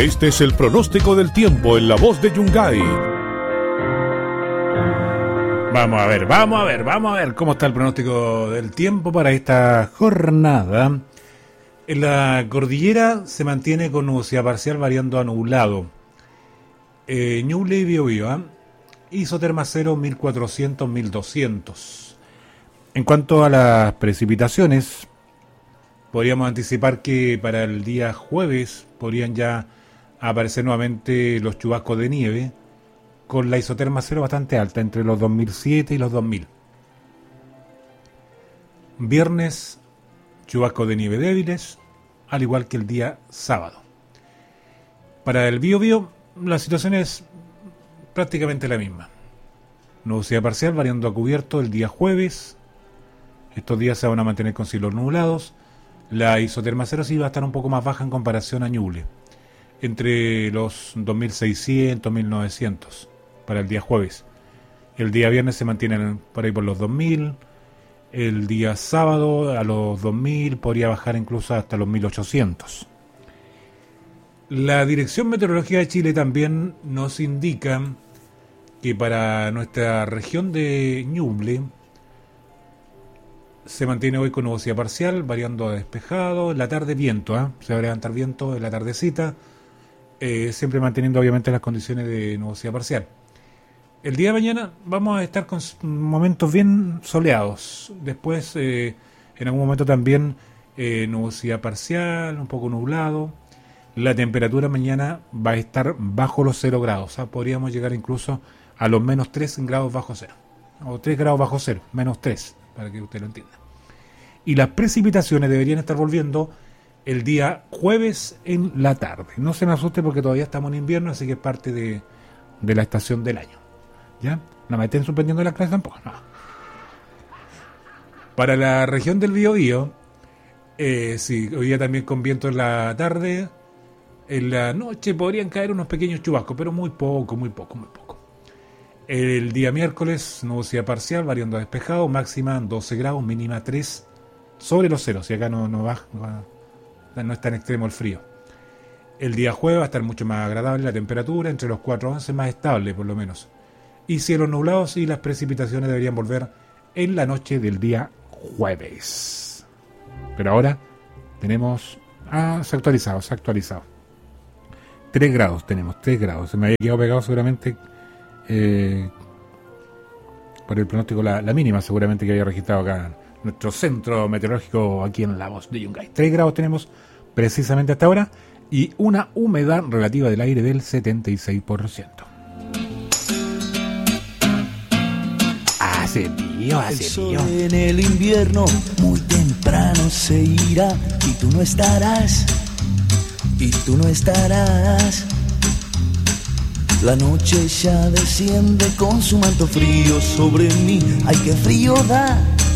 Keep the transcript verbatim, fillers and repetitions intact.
Este es el pronóstico del tiempo en la voz de Yungay. Vamos a ver, vamos a ver, vamos a ver cómo está el pronóstico del tiempo para esta jornada. En la cordillera se mantiene con nubosidad parcial variando a nublado. Eh, Ñuble y Biobío, ¿eh? Isoterma cero, mil cuatrocientos, mil doscientos. En cuanto a las precipitaciones, podríamos anticipar que para el día jueves podrían ya aparecer nuevamente los chubascos de nieve, con la isoterma cero bastante alta, entre los dos mil siete y los dos mil. Viernes, chubascos de nieve débiles, al igual que el día sábado. Para el Biobío, la situación es prácticamente la misma. Nubosidad parcial variando a cubierto el día jueves. Estos días se van a mantener con cielos nublados. La isoterma cero sí va a estar un poco más baja en comparación a Ñuble, entre los dos mil seiscientos, mil novecientos para el día jueves. El día viernes se mantienen por ahí por los dos mil. El día sábado a los dos mil, podría bajar incluso hasta los mil ochocientos. La Dirección Meteorológica de Chile también nos indica que para nuestra región de Ñuble se mantiene hoy con nubosidad parcial, variando a despejado. En la tarde viento, ¿eh? Se va a levantar viento en la tardecita, eh, siempre manteniendo obviamente las condiciones de nubosidad parcial. El día de mañana vamos a estar con momentos bien soleados. Después, eh, en algún momento también eh, nubosidad parcial, un poco nublado. La temperatura mañana va a estar bajo los cero grados. ¿eh? Podríamos llegar incluso a los menos tres grados bajo cero. O tres grados bajo cero, menos tres, para que usted lo entienda. Y las precipitaciones deberían estar volviendo el día jueves en la tarde. No se me asuste porque todavía estamos en invierno, así que es parte de, de la estación del año. ¿Ya? No me estén suspendiendo la clase tampoco, no. Para la región del Biobío, eh, sí, hoy día también con viento en la tarde. En la noche podrían caer unos pequeños chubascos, pero muy poco, muy poco, muy poco. El día miércoles, nubosidad parcial, variando a despejado, máxima doce grados, mínima tres, sobre los ceros, y acá no, no, baja, no, no es tan extremo el frío. El día jueves va a estar mucho más agradable la temperatura, entre los cuatro y once, más estable por lo menos. Y cielos nublados, y las precipitaciones deberían volver en la noche del día jueves. Pero ahora tenemos... Ah, se ha actualizado, se ha actualizado. tres grados tenemos, tres grados. Se me había quedado pegado seguramente eh, por el pronóstico, la, la mínima seguramente que había registrado acá nuestro centro meteorológico aquí en La Voz de Yungay. tres grados tenemos precisamente hasta ahora y una humedad relativa del aire del setenta y seis por ciento. Hace frío, hace frío. El sol en el invierno muy temprano se irá y tú no estarás, y tú no estarás. La noche ya desciende con su manto frío sobre mí. Ay, qué frío da